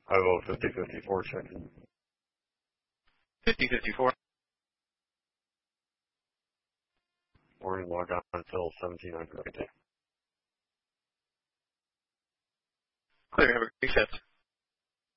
I will 5054 check in. 5054. Morning, log on until 1700. Clear, have a great shift.